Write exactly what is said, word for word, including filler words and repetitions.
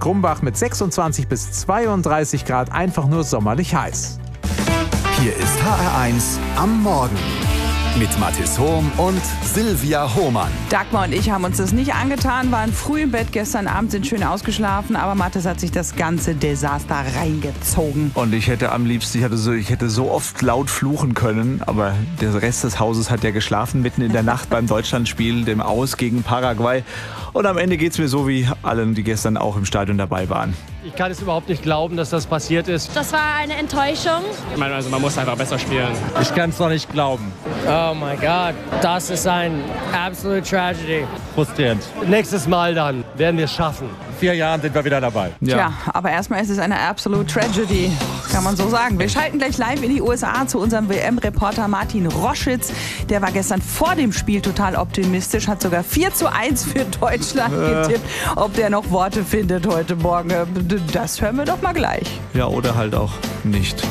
Grumbach mit sechsundzwanzig bis zweiunddreißig Grad einfach nur sommerlich heiß. Hier ist H R eins am Morgen mit Mathis Hohm und Silvia Hohmann. Dagmar und ich haben uns das nicht angetan, waren früh im Bett gestern Abend, sind schön ausgeschlafen, aber Mathis hat sich das ganze Desaster reingezogen. Und ich hätte am liebsten, ich, hatte so, ich hätte so oft laut fluchen können, aber der Rest des Hauses hat ja geschlafen mitten in der Nacht beim Deutschlandspiel, dem Aus gegen Paraguay. Und am Ende geht es mir so wie allen, die gestern auch im Stadion dabei waren. Ich kann es überhaupt nicht glauben, dass das passiert ist. Das war eine Enttäuschung. Ich meine, also man muss einfach besser spielen. Ich kann es noch nicht glauben. Oh mein Gott, das ist ein absolute Tragedy. Frustrierend. Nächstes Mal dann werden wir es schaffen. In vier Jahren sind wir wieder dabei. Ja. Tja, aber erstmal ist es eine absolute Tragedy, kann man so sagen. Wir schalten gleich live in die U S A zu unserem W M-Reporter Martin Roschitz. Der war gestern vor dem Spiel total optimistisch, hat sogar vier zu eins für Deutschland äh. getippt. Ob der noch Worte findet heute Morgen, das hören wir doch mal gleich. Ja, oder halt auch nicht.